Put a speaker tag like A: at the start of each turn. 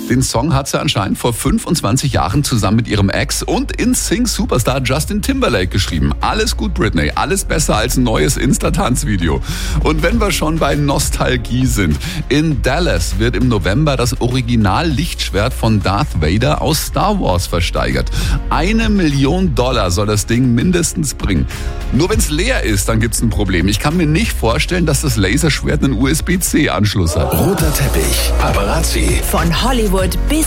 A: Den Song hat sie anscheinend vor 25 Jahren zusammen mit ihrem Ex und InSync-Superstar Justin Timberlake geschrieben. Alles gut, Britney, alles besser als ein neues Insta-Tanzvideo. Und wenn wir schon bei Nostalgie sind, in Dallas wird im November das Original-Lichtschwert von Darth Vader aus Star Wars versteigert. $1 Million soll das Ding mindestens bringen. Nur wenn es leer ist, dann gibt's ein Problem. Ich kann mir nicht vorstellen, dass das Laserschwert einen USB-C-Anschluss hat.
B: Roter Teppich, Paparazzi.
C: Von Hollywood bis